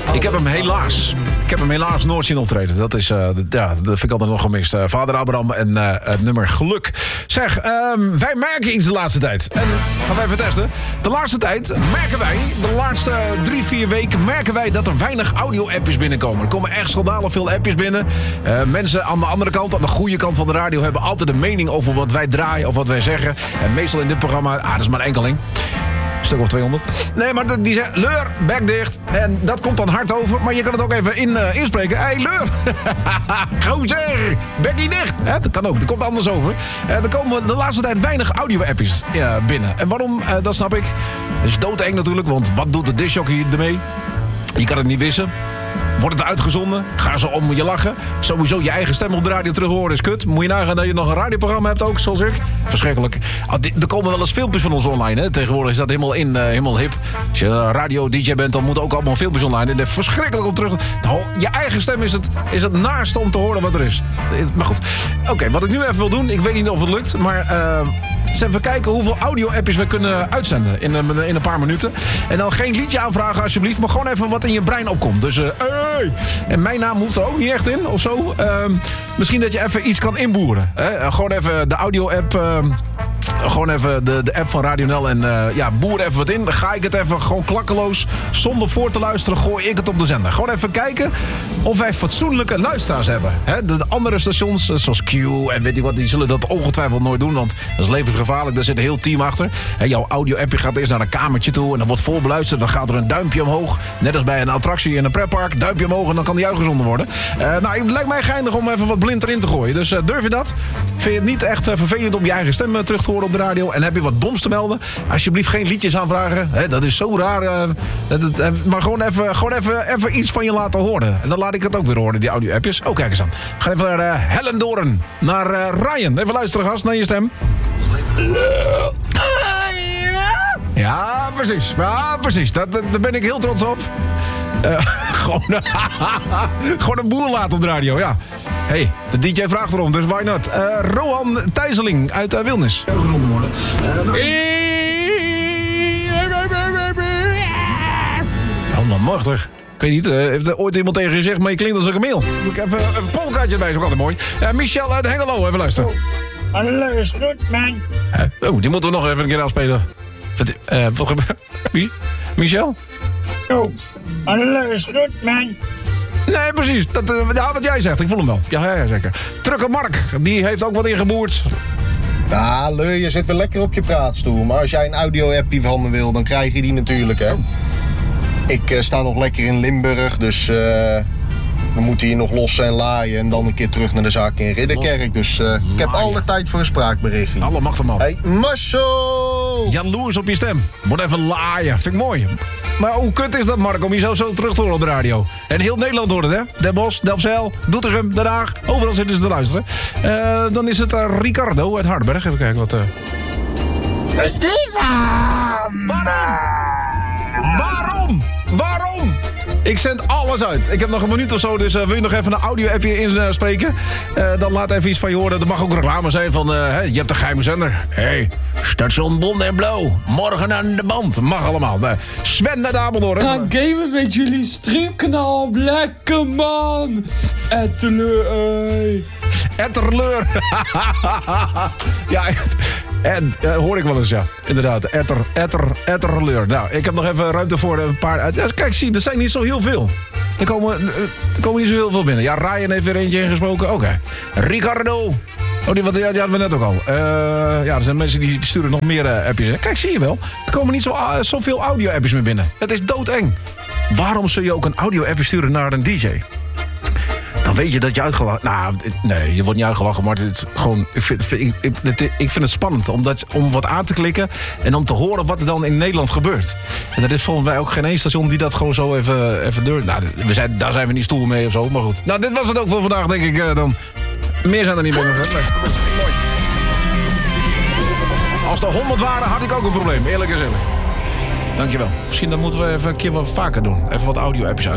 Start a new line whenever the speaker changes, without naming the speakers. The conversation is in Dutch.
Ik heb hem helaas nooit zien optreden. Dat vind ik altijd nog gemist. Vader Abraham en het nummer Geluk. Zeg, wij merken iets de laatste tijd. En gaan wij even testen. De laatste tijd merken wij, de laatste 3-4 weken... merken wij dat er weinig audio-appjes binnenkomen. Er komen echt schandalig veel appjes binnen. Mensen aan de andere kant, aan de goede kant van de radio... hebben altijd een mening over wat wij draaien of wat wij zeggen. En meestal in dit programma, dat is maar een enkeling... stuk of 200. Nee, maar die zegt, Leur, bek dicht. En dat komt dan hard over. Maar je kan het ook even inspreken. Hé, Leur. Gozer, bekkie dicht. Dat kan ook, dat komt anders over. Er komen de laatste tijd weinig audio-appjes binnen. En waarom, dat snap ik. Dat is doodeng natuurlijk, want wat doet de discjockey ermee? Je kan het niet wissen. Wordt het uitgezonden? Gaan ze om je lachen? Sowieso je eigen stem op de radio terug horen is kut. Moet je nagaan dat je nog een radioprogramma hebt ook, zoals ik. Verschrikkelijk. Er komen wel eens filmpjes van ons online. Hè? Tegenwoordig is dat helemaal hip. Als je radio-dj bent, dan moeten ook allemaal filmpjes online. En dat is verschrikkelijk om terug... Je eigen stem is het naaste om te horen wat er is. Maar goed. Oké, wat ik nu even wil doen, ik weet niet of het lukt, maar... eens even kijken hoeveel audio-appjes we kunnen uitzenden in een paar minuten. En dan geen liedje aanvragen alsjeblieft, maar gewoon even wat in je brein opkomt. Dus, hey. En mijn naam hoeft er ook niet echt in, of zo. Misschien dat je even iets kan inboeren. Hè? Gewoon even de audio-app... gewoon even de app van Radio NL en boer even wat in. Dan ga ik het even gewoon klakkeloos, zonder voor te luisteren, gooi ik het op de zender. Gewoon even kijken of wij fatsoenlijke luisteraars hebben. Hè? De andere stations, zoals Q en weet ik wat, die zullen dat ongetwijfeld nooit doen, want dat is levensgevaarlijk. Daar zit een heel team achter. Hè, jouw audio-appje gaat eerst naar een kamertje toe en dan wordt voorbeluisterd. Dan gaat er een duimpje omhoog. Net als bij een attractie in een pretpark. Duimpje omhoog en dan kan die uitgezonden worden. Het lijkt mij geinig om even wat blind erin te gooien. Dus durf je dat? Vind je het niet echt vervelend om je eigen stem terug te horen op de radio? En heb je wat doms te melden? Alsjeblieft geen liedjes aanvragen. Hè, dat is zo raar. Maar gewoon even iets van je laten horen. En dan laat ik het ook weer horen, die audio-appjes. Oh, kijk eens aan. We gaan even naar Hellendoorn. Naar Ryan. Even luisteren, gast, naar je stem. Ja, precies. Ja, precies. Daar ben ik heel trots op. Gewoon een boer laten op de radio, ja. Hey, de DJ vraagt erom, dus why not? Rohan Thijsseling uit Wilnis. Oh, machtig. Ik weet niet, heeft er ooit iemand tegen je gezegd, maar je klinkt als een kameel. Doe ik even een polkaartje erbij, is ook altijd mooi. Michel uit Hengelo, even luisteren.
Hallo, is goed, man.
Die moeten we nog even een keer afspelen. Wat gebeurt? Wie? Michel?
Oh, hallo, is goed, man.
Nee, precies. Wat jij zegt, ik voel hem wel. Ja, zeker. Trucker Mark, die heeft ook wat ingeboerd.
Nou, Leur, je zit weer lekker op je praatstoel. Maar als jij een audio-appie van me wil, dan krijg je die natuurlijk, hè. Ik sta nog lekker in Limburg, dus we moeten hier nog lossen en laaien. En dan een keer terug naar de zaak in Ridderkerk. Dus ik heb alle tijd voor een spraakberichtje.
Alle machtig man.
Hey, Marcel!
Jaloers op je stem. Moet even laaien, vind ik mooi. Maar hoe kut is dat, Mark, om jezelf zo terug te horen op de radio? En heel Nederland hoort het, hè? Den Bosch, Delfzijl, Doetinchem, Den Haag. Overal zitten ze te luisteren. Dan is het Ricardo uit Hardenberg. Even kijken wat...
Stefan!
Waarom? Ik zend alles uit. Ik heb nog een minuut of zo, dus wil je nog even een audio-appje inspreken? Dan laat even iets van je horen. Er mag ook reclame zijn van, je hebt een geheime zender. Hey, station Bond en Blauw. Morgen aan de band. Mag allemaal. Sven naar Apeldoorn.
Ga gamen met jullie streamkanaal. Lekker man.
Etterleur. Ja, en hoor ik wel eens, ja. Inderdaad, etterleur. Nou, ik heb nog even ruimte voor een paar... Kijk, zie, er zijn niet zo heel veel. Er komen niet zo heel veel binnen. Ja, Ryan heeft weer eentje ingesproken. Oké. Ricardo. Oh, die hadden we net ook al. Er zijn mensen die sturen nog meer appjes. Hè. Kijk, zie je wel. Er komen niet zoveel audio-appjes meer binnen. Het is doodeng. Waarom zul je ook een audio-appje sturen naar een DJ? Dan weet je dat je uitgelachen... Nou, nee, je wordt niet uitgelachen, maar het is gewoon... Ik vind het spannend om wat aan te klikken... en om te horen wat er dan in Nederland gebeurt. En er is volgens mij ook geen één station die dat gewoon zo even durft. Nou, daar zijn we niet stoer mee of zo, maar goed. Nou, dit was het ook voor vandaag, denk ik dan. Meer zijn er niet meer nog. Nee, mooi. Als er 100 waren, had ik ook een probleem, eerlijk gezegd. Dankjewel. Misschien dan moeten we even een keer wat vaker doen. Even wat audio-appjes uit.